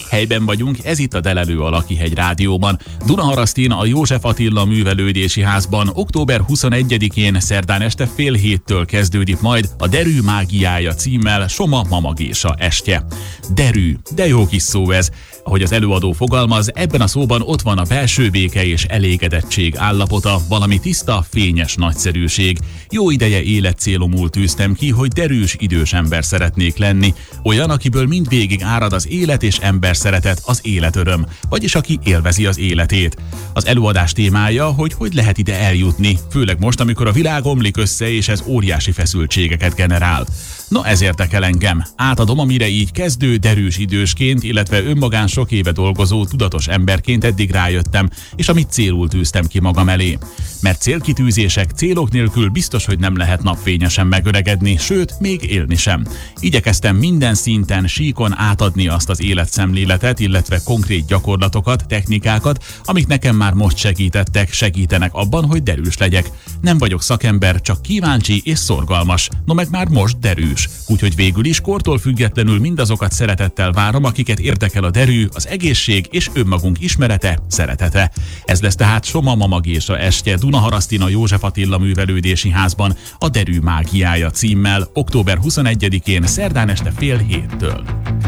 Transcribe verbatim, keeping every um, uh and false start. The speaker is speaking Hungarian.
Helyben vagyunk, ez itt a Delelő a Lakihegy Rádióban. Dunaharasztin a József Attila Művelődési Házban október huszonegyedikén szerdán este fél héttől kezdődik majd a Derű mágiája címmel Soma Mama Gésa estje. Derű, de jó kis szó ez. Ahogy az előadó fogalmaz, ebben a szóban ott van a belső béke és elégedettség állapota, valami tiszta, fényes nagyszerűség. Jó ideje életcélomul tűztem ki, hogy derűs idős ember szeretnék lenni. Olyan, akiből mindvégig árad az élet és ember szeretet, az életöröm, vagyis aki élvezi az életét. Az előadás témája, hogy hogy lehet ide eljutni, főleg most, amikor a világ omlik össze és ez óriási feszültségeket generál. Na ez érdekel engem. Átadom, amire így kezdő, derűs idősként, illetve önmagán sok éve dolgozó, tudatos emberként eddig rájöttem, és amit célul tűztem ki magam elé. Mert célkitűzések, célok nélkül biztos, hogy nem lehet napfényesen megöregedni, sőt, még élni sem. Igyekeztem minden szinten, síkon átadni azt az életszemléletet, illetve konkrét gyakorlatokat, technikákat, amik nekem már most segítettek, segítenek abban, hogy derűs legyek. Nem vagyok szakember, csak kíváncsi és szorgalmas. No meg már most derűs. Úgyhogy végül is kortól függetlenül mindazokat szeretettel várom, akiket érdekel a derű, az egészség és önmagunk ismerete, szeretete. Ez lesz tehát Soma Mama Gésa estje Dunaharasztin a József Attila Művelődési Házban a Derű mágiája címmel október huszonegyedikén szerdán este fél héttől.